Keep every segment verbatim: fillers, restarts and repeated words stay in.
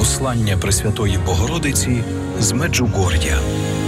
Послання Пресвятої Богородиці з Меджугор'я.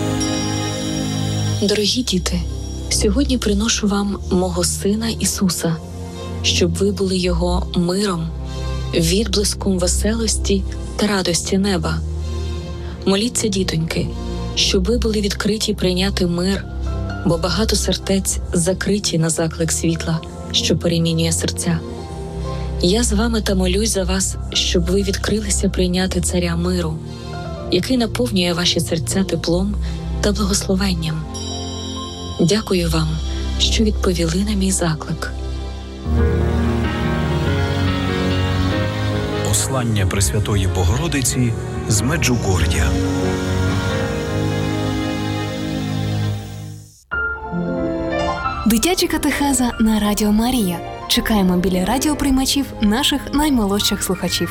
Дорогі діти, сьогодні приношу вам мого Сина Ісуса, щоб ви були Його миром, відблиском веселості та радості неба. Моліться, дітоньки, щоб ви були відкриті прийняти мир, бо багато сердець закриті на заклик світла, що перемінює серця. Я з вами та молюсь за вас, щоб ви відкрилися прийняти Царя миру, який наповнює ваші серця теплом та благословенням. Дякую вам, що відповіли на мій заклик. Послання Пресвятої Богородиці з Меджугор'я. Дитяча катехеза на Радіо Марія. Чекаємо біля радіоприймачів наших наймолодших слухачів.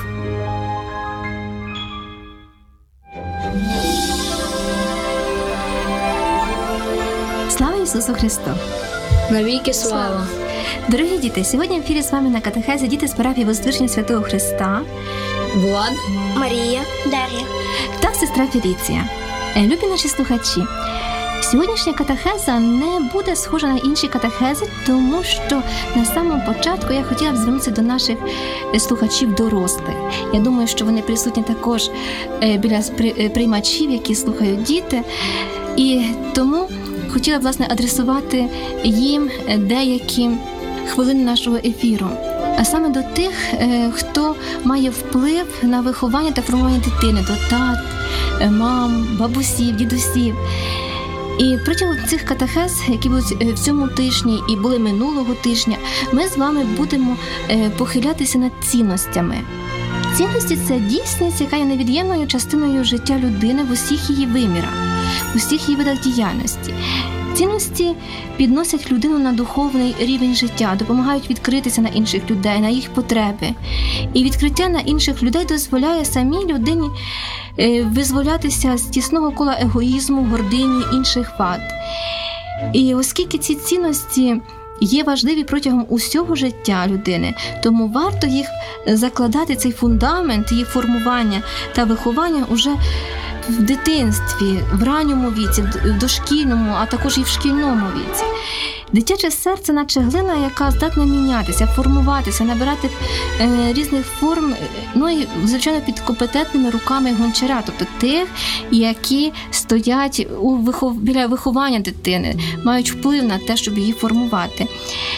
Слава Ісусу Христу! Навіки слава! Дорогі діти, сьогодні в ефірі з вами на катехезі діти з парафії Возвишення Святого Христа Влад, Марія, Дар'я та сестра Феліція. Любі наші слухачі, сьогоднішня катехеза не буде схожа на інші катехези, тому що на самому початку я хотіла б звернутися до наших слухачів дорослих. Я думаю, що вони присутні також біля приймачів, які слухають діти. І тому хотіла б, власне, адресувати їм деякі хвилини нашого ефіру. А саме до тих, хто має вплив на виховання та формування дитини, до тат, мам, бабусів, дідусів. І протягом цих катехез, які будуть в цьому тижні і були минулого тижня, ми з вами будемо похилятися над цінностями. Цінності – це дійсність, яка є невід'ємною частиною життя людини в усіх її вимірах, в усіх її видах діяльності. Цінності підносять людину на духовний рівень життя, допомагають відкритися на інших людей, на їх потреби. І відкриття на інших людей дозволяє самій людині визволятися з тісного кола егоїзму, гордині, інших вад. І оскільки ці цінності є важливі протягом усього життя людини, тому варто їх закладати, цей фундамент, її формування та виховання уже в дитинстві, в ранньому віці, в дошкільному, а також і в шкільному віці. Дитяче серце, наче глина, яка здатна мінятися, формуватися, набирати е, різних форм, ну і, звичайно, під компетентними руками гончара, тобто тих, які стоять у вихов... біля виховання дитини, мають вплив на те, щоб її формувати.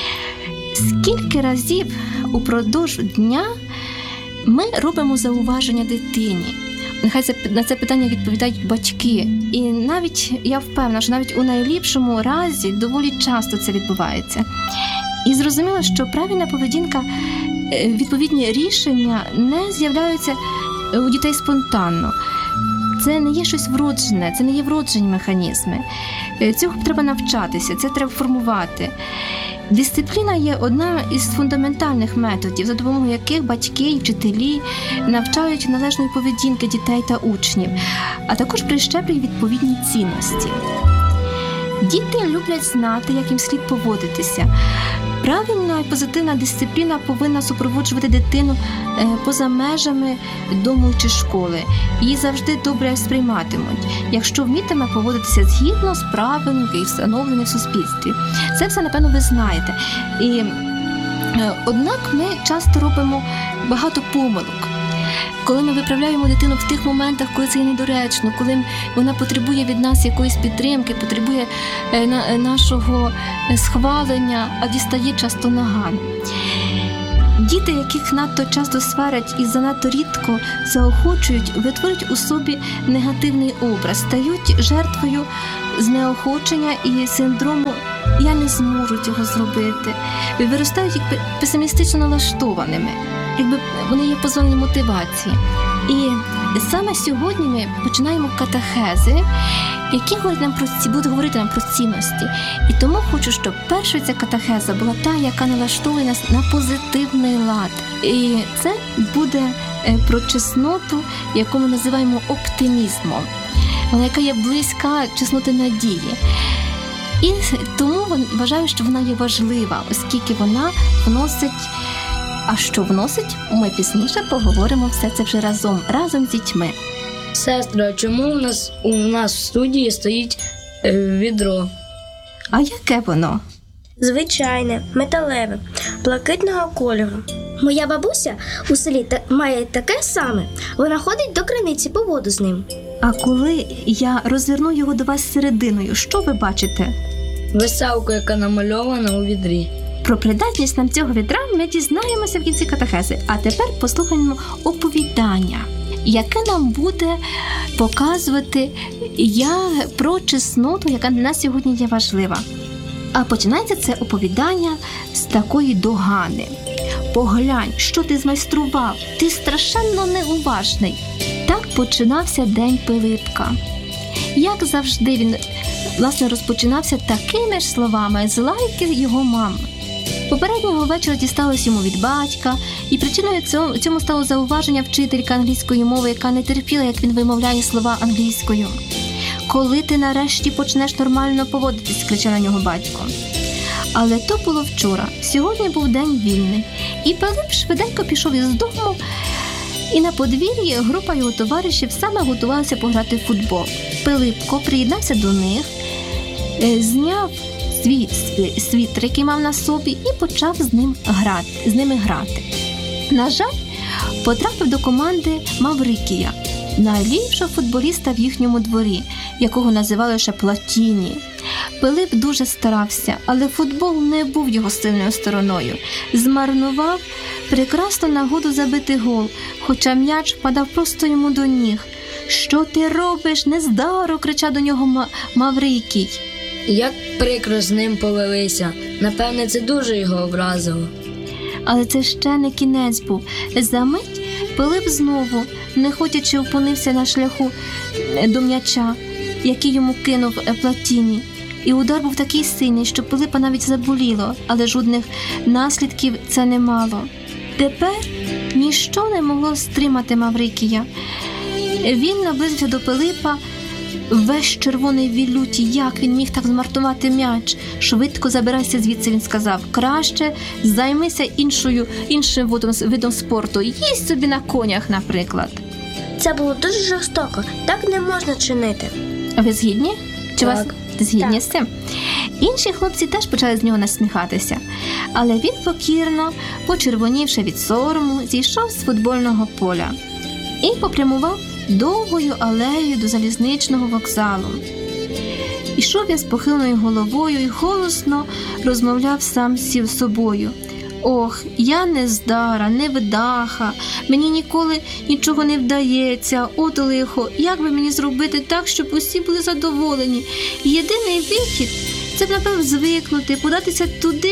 Скільки разів упродовж дня ми робимо зауваження дитині? Нехай на це питання відповідають батьки. І навіть, я впевнена, що навіть у найліпшому разі доволі часто це відбувається. І зрозуміло, що правильна поведінка, відповідні рішення не з'являються у дітей спонтанно. Це не є щось вроджене, це не є вроджені механізми. Цього треба навчатися, це треба формувати. Дисципліна є одна із фундаментальних методів, за допомогою яких батьки і вчителі навчають належної поведінки дітей та учнів, а також прищеплюють відповідні цінності. Діти люблять знати, як їм слід поводитися. Правильна і позитивна дисципліна повинна супроводжувати дитину поза межами дому чи школи. Її завжди добре сприйматимуть, якщо вмітиме поводитися згідно з правилами, які встановлені в суспільстві. Це все, напевно, ви знаєте. І, однак ми часто робимо багато помилок. Коли ми виправляємо дитину в тих моментах, коли це є недоречно, коли вона потребує від нас якоїсь підтримки, потребує нашого схвалення, а дістає часто наган. Діти, яких надто часто сварять і занадто рідко заохочують, витворюють у собі негативний образ, стають жертвою знеохочення і синдрому «я не зможу цього зробити», виростають якби песимістично налаштованими, якби вони є позбавлені мотивації. І саме сьогодні ми починаємо катехези, які говорять нам про ці, будуть говорити нам про цінності. І тому хочу, щоб перша ця катехеза була та, яка налаштовує нас на позитивний лад. І це буде про чесноту, яку ми називаємо оптимізмом, вона яка є близька чесноти надії. І тому вважаю, що вона є важлива, оскільки вона вносить А що вносить, ми пізніше поговоримо все це вже разом, разом з дітьми. Сестра, чому у нас у нас в студії стоїть е, відро? А яке воно? Звичайне, металеве, блакитного кольору. Моя бабуся у селі та- має таке саме. Вона ходить до криниці по воду з ним. А коли я розверну його до вас серединою, що ви бачите? Веселку, яка намальована у відрі. Про придатність нам цього відра ми дізнаємося в кінці катехези. А тепер послухаємо оповідання, яке нам буде показувати я про чесноту, яка для нас сьогодні є важлива. А починається це оповідання з такої догани. Поглянь, що ти змайстрував, ти страшенно неуважний. Так починався день Пилипка. Як завжди, він, власне, розпочинався такими ж словами з лайки його мами. Попереднього вечора дісталось йому від батька, і причиною цьому, цьому стало зауваження вчителька англійської мови, яка не терпіла, як він вимовляє слова англійською. «Коли ти нарешті почнеш нормально поводитись?» – кричав на нього батько. Але то було вчора, сьогодні був день вільний, і Пилип швиденько пішов із дому, і на подвір'ї група його товаришів саме готувалася пограти в футбол. Пилипко приєднався до них, зняв свій світер, який мав на собі, і почав з ним грати, з ними грати. На жаль, потрапив до команди Маврикія, найліпшого футболіста в їхньому дворі, якого називали ще Платіні. Пилип дуже старався, але футбол не був його сильною стороною. Змарнував прекрасну нагоду забити гол, хоча м'яч впадав просто йому до ніг. «Що ти робиш, нездаро!» – кричав до нього Маврикій. Як прикро з ним повелися. Напевне, це дуже його образило. Але це ще не кінець був. Замить Пилип знову, не хотячи, опинився на шляху до м'яча, який йому кинув Платіні. І удар був такий сильний, що Пилипа навіть заболіло, але жодних наслідків це не мало. Тепер ніщо не могло стримати Маврикія. Він наблизився до Пилипа, весь червоний від люті. Як він міг так змартувати м'яч? «Швидко забирайся звідси», він сказав. «Краще займися іншою, іншим видом, видом спорту. Їсть собі на конях, наприклад». Це було дуже жорстоко. Так не можна чинити. А ви згідні? Чи Так. вас згідні Так. з цим? Інші хлопці теж почали з нього насміхатися. Але він покірно, почервонівши від сорому, зійшов з футбольного поля і попрямував довгою алеєю до залізничного вокзалу. Ішов він з похиленою головою і голосно розмовляв сам з собою. «Ох, я нездара, невдаха, мені ніколи нічого не вдається, от лихо, як би мені зробити так, щоб усі були задоволені? Єдиний вихід – це, напевно, звикнути, податися туди,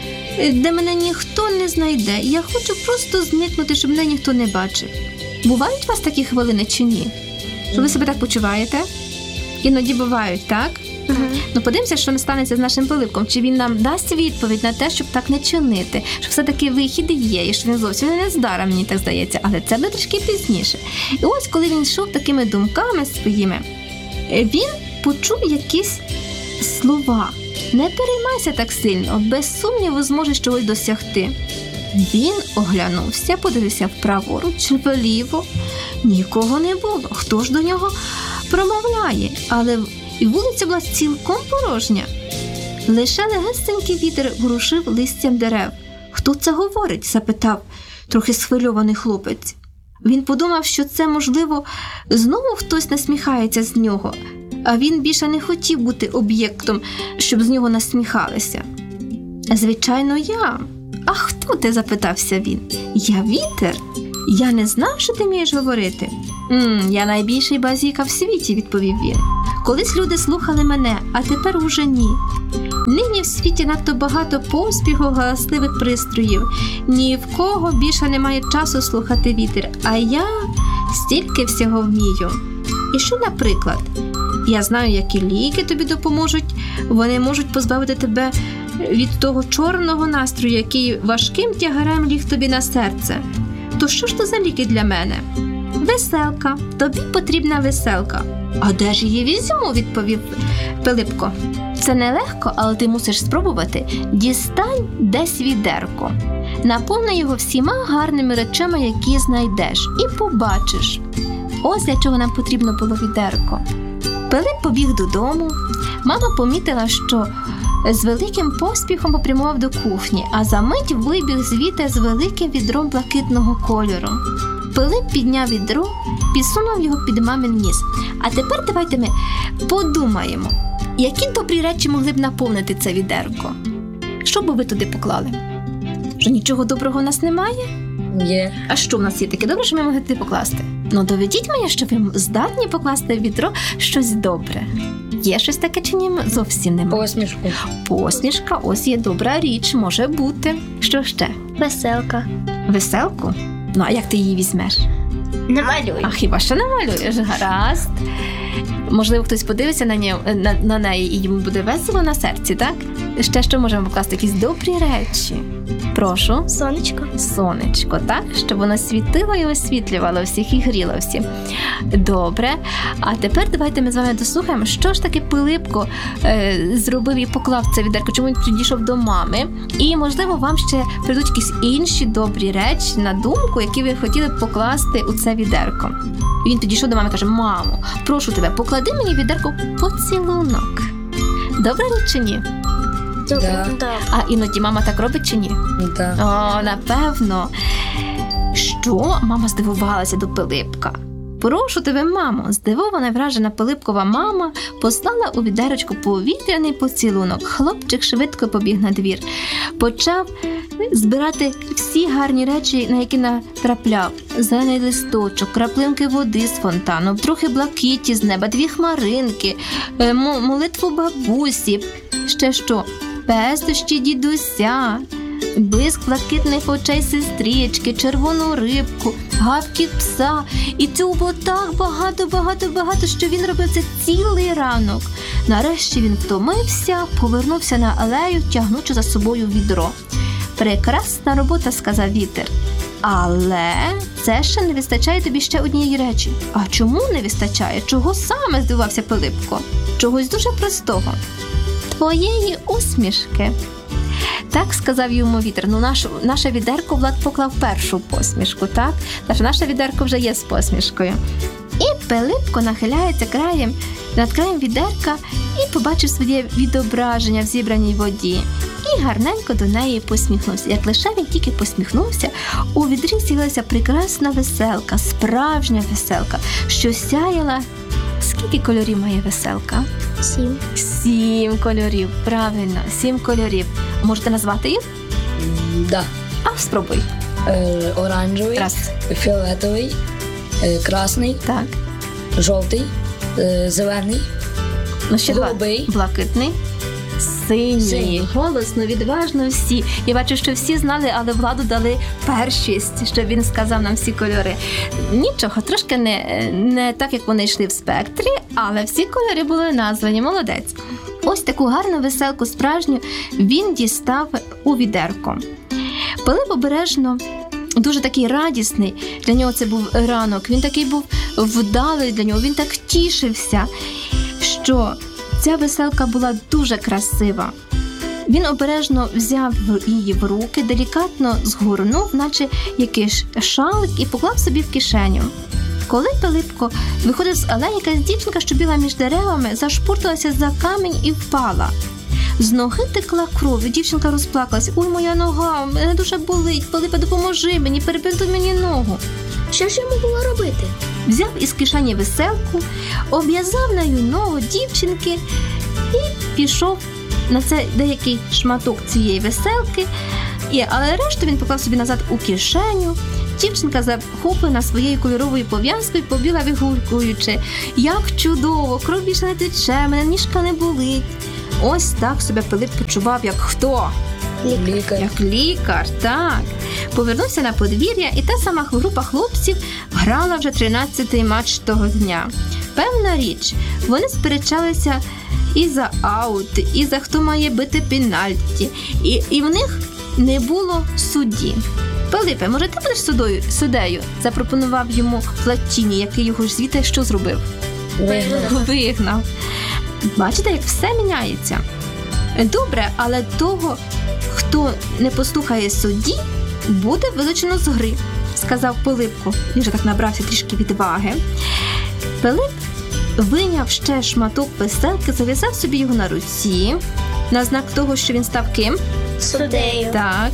де мене ніхто не знайде. Я хочу просто зникнути, щоб мене ніхто не бачив». Бувають у вас такі хвилини чи ні? Що ви себе так почуваєте? Іноді бувають, так? Угу. Ну, подивимося, що станеться з нашим Пилипком. Чи він нам дасть відповідь на те, щоб так не чинити? Що все-таки вихід є, і що він зовсім не нездара, мені так здається. Але це буде трішки пізніше. І ось, коли він йшов такими думками своїми, він почув якісь слова. «Не переймайся так сильно, без сумніву зможеш чогось досягти». Він оглянувся, подивився вправоруч, вліво. Нікого не було. Хто ж до нього промовляє? Але і вулиця була цілком порожня. Лише легесенький вітер ворушив листям дерев. «Хто це говорить?» – запитав трохи схвильований хлопець. Він подумав, що це, можливо, знову хтось насміхається з нього, а він більше не хотів бути об'єктом, щоб з нього насміхалися. «Звичайно, я». «А хто ти?» – запитався він. «Я вітер. Я не знав, що ти вмієш говорити». «М, я найбільший базіка в світі», – відповів він. «Колись люди слухали мене, а тепер уже ні. Нині в світі надто багато поспіху галасливих пристроїв. Ні в кого більше немає часу слухати вітер, а я стільки всього вмію. І що, наприклад? Я знаю, які ліки тобі допоможуть. Вони можуть позбавити тебе від того чорного настрою, який важким тягарем ліг тобі на серце. То що ж то за ліки для мене?» «Веселка. Тобі потрібна веселка». «А де ж її візьму?» – відповів Пилипко. «Це нелегко, але ти мусиш спробувати. Дістань десь відерко. Наповни його всіма гарними речами, які знайдеш, і побачиш. Ось для чого нам потрібно було відерко. Пилип побіг додому. Мама помітила, що з великим поспіхом попрямував до кухні, а за мить вибіг звідти з великим відром блакитного кольору. Пилип підняв відро, підсунув його під мамин ніс. А тепер давайте ми подумаємо, які добрі речі могли б наповнити це відерко. Що б ви туди поклали? Що нічого доброго в нас немає? Є. А що в нас є таке добре, що ми могли туди покласти? Ну, доведіть мені, що ви здатні покласти в відро щось добре. Є щось таке чи ні? Зовсім немає. Посмішку. Посмішка, ось є добра річ, може бути. Що ще? Веселка. Веселку? Ну, а як ти її візьмеш? Намалюй. А хіба що намалюєш? Гаразд. Можливо, хтось подивиться на, нє, на, на неї і йому буде весело на серці, так? Ще що можемо покласти? Якісь добрі речі. Прошу. Сонечко. Сонечко, так? Щоб воно світило і освітлювало всіх і гріло всіх. Добре. А тепер давайте ми з вами дослухаємо, що ж таки Пилипко е, зробив і поклав це відерко, чому він підійшов до мами. І, можливо, вам ще прийдуть якісь інші добрі речі на думку, які ви хотіли б покласти у це відерко. І він підійшов до мами і каже: мамо, прошу тебе, поклади мені в відерко поцілунок. Добре річ чи ні? Да. Да. А іноді мама так робить чи ні? Да. О, напевно. Що? Мама здивувалася до Пилипка. Прошу тебе, мамо, здивована і вражена Пилипкова мама послала у відерочку повітряний поцілунок. Хлопчик швидко побіг на двір. Почав збирати всі гарні речі, на які натрапляв. Зелений листочок, краплинки води з фонтану, трохи блакиті з неба, дві хмаринки, молитву бабусі. Ще що? Пестощі дідуся, блиск блакитних очей сестрички, червону рибку, гавкіт пса. І цього було так багато, багато, багато, що він робив це цілий ранок. Нарешті він втомився, повернувся на алею, тягнучи за собою відро. Прекрасна робота, сказав вітер. Але це ще не вистачає тобі ще однієї речі. А чому не вистачає? Чого саме, здивувався Пилипко? Чогось дуже простого. Твоєї усмішки. Так сказав йому вітер. Ну, наш, наше відерко Влад поклав першу посмішку, так? Тож наше відерко вже є з посмішкою. І Пилипко нахиляється краєм, над краєм відерка і побачив своє відображення в зібраній воді. І гарненько до неї посміхнувся. Як лише він тільки посміхнувся, у відрі з'явилася прекрасна веселка, справжня веселка, що сяяла. Скільки кольорів має веселка? Сім. Сім кольорів, правильно, сім кольорів. Можете назвати їх? Да. А, спробуй. Е, оранжевий, Раз. фіолетовий, е, красний, Так. жовтий, е, зелений, Ну, ще два. голубий. Блакитний. Синій. Синій. Голосно, відважно всі. Я бачу, що всі знали, але Владу дали першість, щоб він сказав нам всі кольори. Нічого, трошки не, не так, як вони йшли в спектрі, але всі кольори були названі. Молодець. Ось таку гарну веселку справжню він дістав у відерко. Пилип обережно, дуже такий радісний, для нього це був ранок, він такий був вдалий для нього, він так тішився, що ця веселка була дуже красива. Він обережно взяв її в руки, делікатно згорнув, наче якийсь шалик, і поклав собі в кишеню. Коли Пилипко виходив з алеї, якась дівчинка, що біла між деревами, зашпурталася за камінь і впала. З ноги текла кров, і дівчинка розплакалась. «Ой, моя нога, мене дуже болить, Пилипе, допоможи мені, перебинтуй мені ногу». Що ж йому було робити? Взяв із кишені веселку, обв'язав нею ногу дівчинки і пішов на це деякий шматок цієї веселки, і, але решту він поклав собі назад у кишеню. Дівчинка, захоплена своєю кольоровою пов'язкою, побігла вигулькуючи. «Як чудово! Кров більше не тече, мене ніжка не болить». Ось так себе Пилип почував, як хто? Лікар. Як лікар, так. Повернувся на подвір'я, і та сама група хлопців грала вже тринадцятий матч того дня. Певна річ, вони сперечалися і за аут, і за хто має бити пенальті, і, і в них не було судді. «Пилипе, може ти будеш судою, суддею?» – запропонував йому Платіні, який його ж звідти що зробив? Вигнав. Вигнав. Бачите, як все міняється. Добре, але того, хто не послухає судді, буде вилучено з гри, сказав Пилипко. Він же так набрався трішки відваги. Пилип вийняв ще шматок веселки, зав'язав собі його на руці, на знак того, що він став ким? Суддею. Так.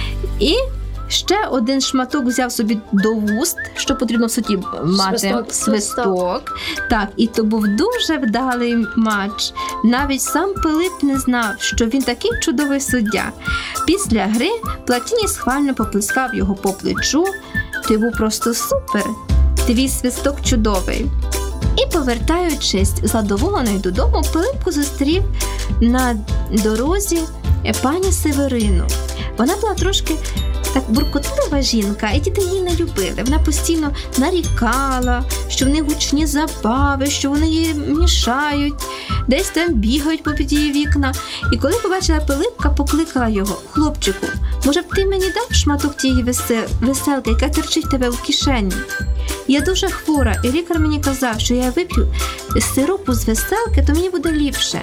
І ще один шматок взяв собі до вуст, що потрібно в суді мати Свисток. свисток. Так, і то був дуже вдалий матч. Навіть сам Пилип не знав, що він такий чудовий суддя. Після гри Платіній схвально поплескав його по плечу. Ти був просто супер, твій свисток чудовий. І, повертаючись задоволений додому, Пилипко зустрів на дорозі пані Северину. Вона була трошки так буркотлива жінка, і діти її не любили. Вона постійно нарікала, що в них гучні забави, що вони їй мішають, десь там бігають попід її вікна. І коли побачила Пилипка, покликала його: хлопчику, може б ти мені дав шматок тієї весел... веселки, яка торчить в тебе в кишені? Я дуже хвора, і лікар мені казав, що я вип'ю сиропу з веселки, то мені буде ліпше.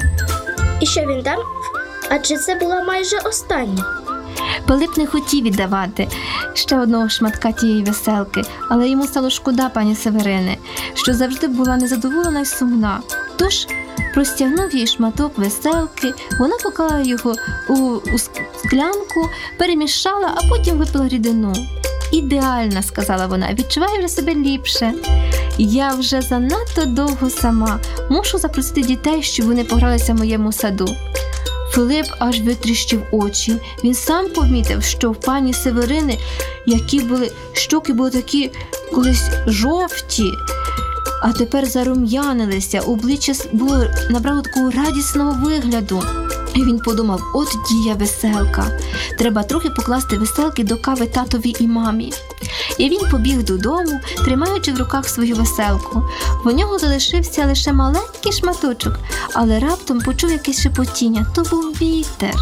І що він дав? Адже це була майже остання. Пилип не хотів віддавати ще одного шматка тієї веселки, але йому стало шкода пані Северини, що завжди була незадоволена й сумна. Тож простягнув їй шматок веселки, вона поклала його у, у склянку, перемішала, а потім випила рідину. «Ідеально», – сказала вона, – «відчуваю вже себе ліпше. Я вже занадто довго сама, мушу запросити дітей, щоб вони погралися в моєму саду». Пилип аж витріщив очі. Він сам помітив, що в пані Северини, які були щоки були такі колись жовті, а тепер зарум'янилися, обличчя було набрало такого радісного вигляду. І він подумав: от дія веселка. Треба трохи покласти веселки до кави татові і мамі. І він побіг додому, тримаючи в руках свою веселку. В нього залишився лише маленький шматочок, але раптом почув якесь шепотіння. То був вітер.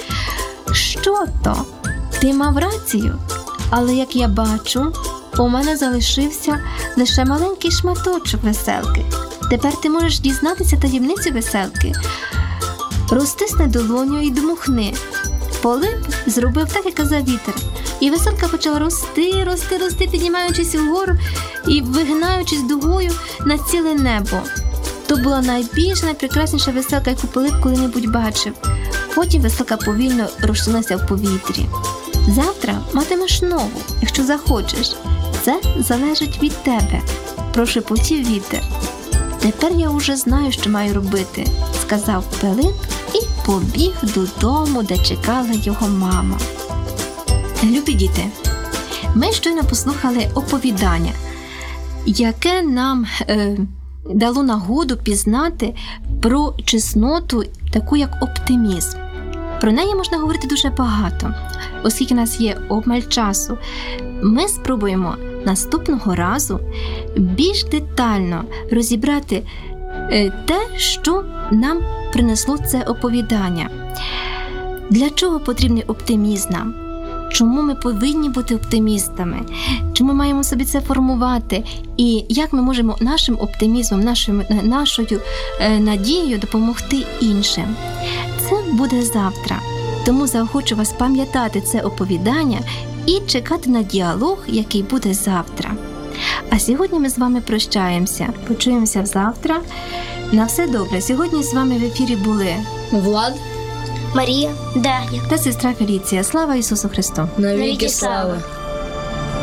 Що то? Ти мав рацію, але, як я бачу, у мене залишився лише маленький шматочок веселки. Тепер ти можеш дізнатися таємницю веселки. Розтисни долоню і дмухни. Пилип зробив так, як казав вітер. І веселка почала рости, рости, рости, піднімаючись угору і вигинаючись дугою на ціле небо. То була найбільша, найпрекрасніша веселка, яку Пилип коли-небудь бачив. Потім веселка повільно розчинилася в повітрі. Завтра матимеш нову, якщо захочеш. Це залежить від тебе, прошепотів вітер. Тепер я уже знаю, що маю робити, сказав Пилип і побіг додому, де чекала його мама. Любі діти, ми щойно послухали оповідання, яке нам е, дало нагоду пізнати про чесноту, таку як оптимізм. Про неї можна говорити дуже багато, оскільки у нас є обмаль часу. Ми спробуємо наступного разу більш детально розібрати е, те, що нам принесло це оповідання. Для чого потрібний оптимізм нам? Чому ми повинні бути оптимістами? Чому маємо собі це формувати? І як ми можемо нашим оптимізмом, нашою, нашою е, надією допомогти іншим? Це буде завтра. Тому заохочу вас пам'ятати це оповідання і чекати на діалог, який буде завтра. А сьогодні ми з вами прощаємося. Почуємося завтра. На все добре. Сьогодні з вами в ефірі були Влад, Марія, Дар'я. та сестра Феліція. Слава Ісусу Христу! навіки Навіки слава. слава.